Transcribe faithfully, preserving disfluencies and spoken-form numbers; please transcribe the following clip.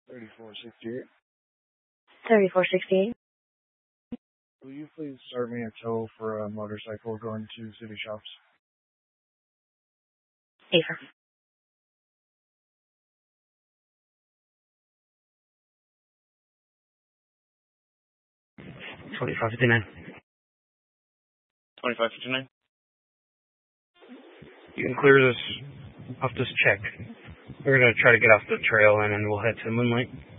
thirty-four sixty-eight. thirty-four sixty-eight. Will you please start me a tow for a motorcycle going to City Shops? Affirm. twenty-five fifty-nine. twenty-five fifty-nine. You can clear this off this check. We're going to try to get off the trail and then we'll head to Moonlight.